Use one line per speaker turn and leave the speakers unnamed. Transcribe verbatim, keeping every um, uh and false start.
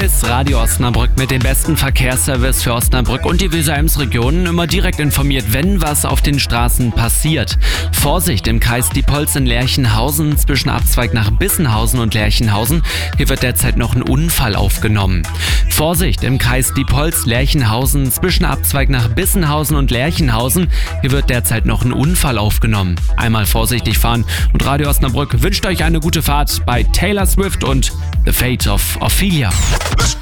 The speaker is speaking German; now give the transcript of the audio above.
ist Radio Osnabrück mit dem besten Verkehrsservice für Osnabrück und die Weser-Ems-Region. Immer direkt informiert, wenn was auf den Straßen passiert. Vorsicht im Kreis Diepholz in Lerchenhausen zwischen Abzweig nach Bissenhausen und Lerchenhausen. Hier wird derzeit noch ein Unfall aufgenommen. Vorsicht im Kreis Diepholz, Lerchenhausen zwischen Abzweig nach Bissenhausen und Lerchenhausen. Hier wird derzeit noch ein Unfall aufgenommen. Einmal vorsichtig fahren und Radio Osnabrück wünscht euch eine gute Fahrt bei Taylor Swift und The Fate of Ophelia.